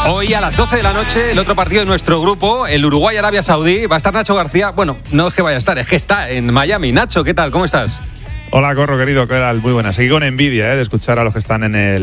Hoy a las 12 de la noche, el otro partido de nuestro grupo, el Uruguay-Arabia Saudí, va a estar Nacho García. Bueno, no es que vaya a estar, es que está en Miami. Nacho, ¿qué tal? ¿Cómo estás? Hola, Corro, querido, ¿qué tal? Muy buenas. Seguí con envidia de escuchar a los que están en el